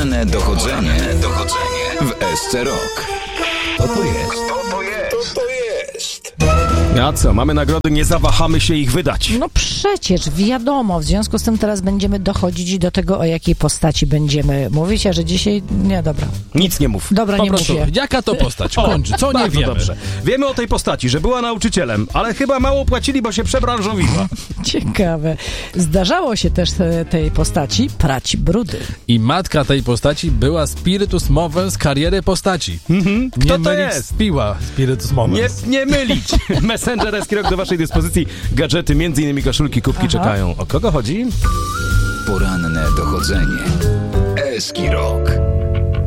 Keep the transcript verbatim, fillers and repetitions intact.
Poranne dochodzenie, dochodzenie w S C Rock. To to jest. To to jest. To to jest. A co, mamy nagrody, nie zawahamy się ich wydać. No przecież, wiadomo, w związku z tym teraz będziemy dochodzić do tego, o jakiej postaci będziemy mówić, a że dzisiaj... Nie, dobra. Nic nie mów. Dobra, Po nie prostu, mówię. jaka to postać? Kończy, co nie Bardzo wiemy. dobrze. Wiemy o tej postaci, że była nauczycielem, ale chyba mało płacili, bo się przebranżowiła. Ciekawe. Zdarzało się też te, tej postaci prać brudy. I matka tej postaci była spiritus movens kariery postaci. Mhm. Kto Nie to mylić jest? z piła spiritus Nie, movens. nie mylić. Messenger Eski Rock do waszej dyspozycji. Gadżety, między innymi koszulki, kubki Aha. czekają. O kogo chodzi? Poranne dochodzenie. Eski Rock.